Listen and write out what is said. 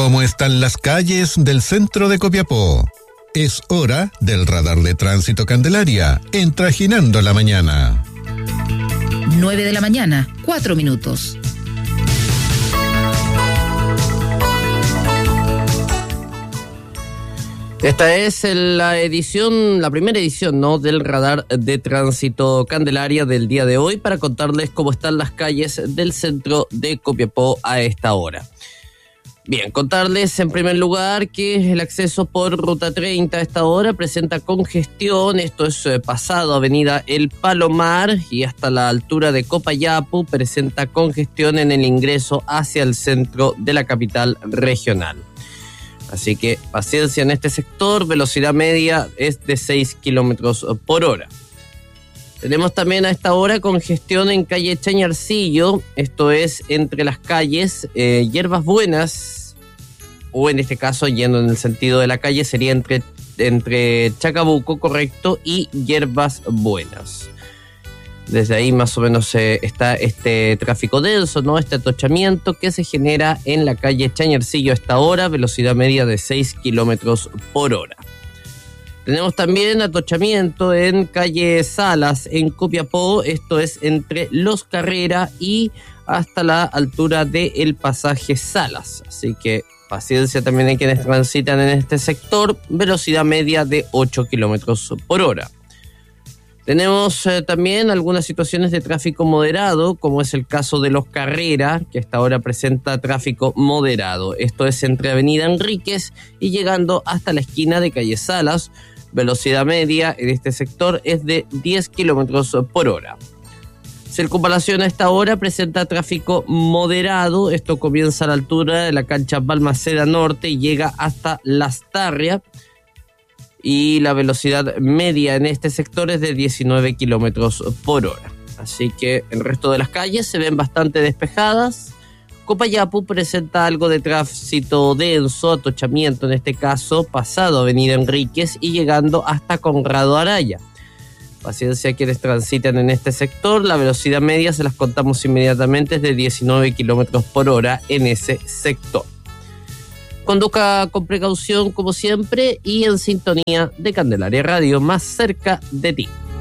¿Cómo están las calles del centro de Copiapó? Es hora del radar de tránsito Candelaria, en Trajinando la Mañana. 9 de la mañana, 4 minutos. Esta es la primera edición, ¿no?, del radar de tránsito Candelaria del día de hoy, para contarles cómo están las calles del centro de Copiapó a esta hora. Bien, contarles en primer lugar que el acceso por Ruta 30 a esta hora presenta congestión. Esto es pasado Avenida El Palomar y hasta la altura de Copayapu presenta congestión en el ingreso hacia el centro de la capital regional. Así que paciencia en este sector, velocidad media es de 6 kilómetros por hora. Tenemos también a esta hora congestión en calle Chañarcillo, esto es entre las calles Hierbas Buenas, o en este caso, yendo en el sentido de la calle, sería entre Chacabuco, correcto, y Hierbas Buenas. Desde ahí más o menos está este tráfico denso, ¿no? Este atochamiento que se genera en la calle Chañarcillo a esta hora, velocidad media de 6 kilómetros por hora. Tenemos también atochamiento en calle Salas, en Copiapó, esto es entre Los Carrera y hasta la altura del pasaje Salas. Así que paciencia también en quienes transitan en este sector, velocidad media de 8 kilómetros por hora. Tenemos también algunas situaciones de tráfico moderado, como es el caso de Los Carrera, que hasta ahora presenta tráfico moderado. Esto es entre Avenida Enríquez y llegando hasta la esquina de calle Salas. Velocidad media en este sector es de 10 kilómetros por hora. Circunvalación a esta hora presenta tráfico moderado. Esto comienza a la altura de la cancha Balmaceda Norte y llega hasta Lastarria. Y la velocidad media en este sector es de 19 kilómetros por hora. Así que el resto de las calles se ven bastante despejadas. Copayapu presenta algo de tránsito denso, atochamiento en este caso, pasado Avenida Enríquez y llegando hasta Conrado Araya. Paciencia quienes transitan en este sector, la velocidad media se las contamos inmediatamente, es de 19 kilómetros por hora en ese sector. Conduzca con precaución como siempre y en sintonía de Candelaria Radio, más cerca de ti.